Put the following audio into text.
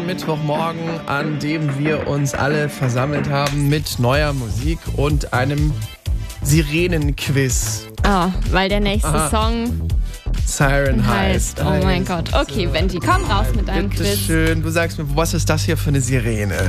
einen Mittwochmorgen, an dem wir uns alle versammelt haben mit neuer Musik und einem Sirenenquiz. Ah, weil der nächste Song Siren heißt. Oh mein Gott. Okay, Venti, komm raus mit deinem Bitte Quiz. schön. Du sagst mir, was ist das hier für eine Sirene?